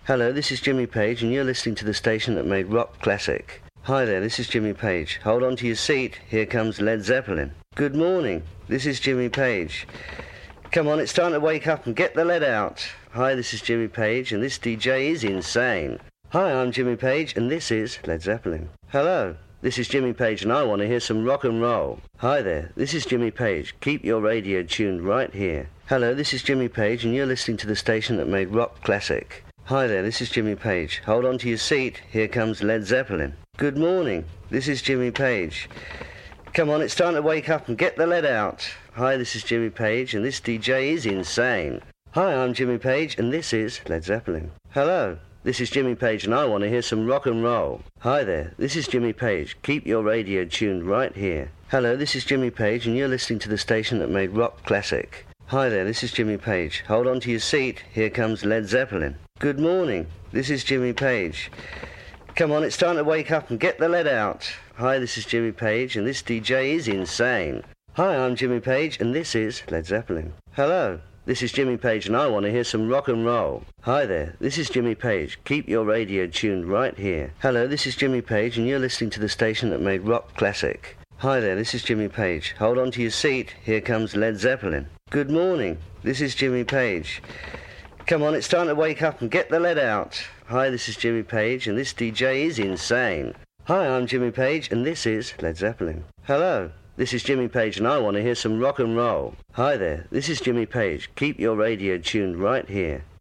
Hello, this is Jimmy Page, and you're listening to the station that made rock classic. Hi there, this is Jimmy Page. Hold on to your seat, here comes Led Zeppelin. Good morning, this is Jimmy Page. Come on, it's time to wake up and get the lead out. Hi, this is Jimmy Page, and this DJ is insane. Hi, I'm Jimmy Page, and this is Led Zeppelin. Hello, this is Jimmy Page, and I want to hear some rock and roll. Hi there, this is Jimmy Page. Keep your radio tuned right here. Hello, this is Jimmy Page, and you're listening to the station that made rock classic. Hi there, this is Jimmy Page. Hold on to your seat, here comes Led Zeppelin. Good morning, this is Jimmy Page. Come on, it's time to wake up and get the lead out. Hi, this is Jimmy Page, and this DJ is insane. Hi, I'm Jimmy Page, and this is Led Zeppelin. Hello, this is Jimmy Page, and I want to hear some rock and roll. Hi there, this is Jimmy Page. Keep your radio tuned right here. Hello, this is Jimmy Page, and you're listening to the station that made rock classic. Hi there, this is Jimmy Page. Hold on to your seat, here comes Led Zeppelin. Good morning, this is Jimmy Page. Come on, it's time to wake up and get the lead out. Hi, this is Jimmy Page, and this DJ is insane. Hi, I'm Jimmy Page, and this is Led Zeppelin. Hello, this is Jimmy Page, and I want to hear some rock and roll. Hi there, this is Jimmy Page. Keep your radio tuned right here. Hello, this is Jimmy Page, and you're listening to the station that made rock classic. Hi there, this is Jimmy Page. Hold on to your seat, here comes Led Zeppelin. Good morning, this is Jimmy Page. Come on, it's time to wake up and get the lead out. Hi, this is Jimmy Page, and this DJ is insane. Hi, I'm Jimmy Page, and this is Led Zeppelin. Hello, this is Jimmy Page, and I want to hear some rock and roll. Hi there, this is Jimmy Page. Keep your radio tuned right here.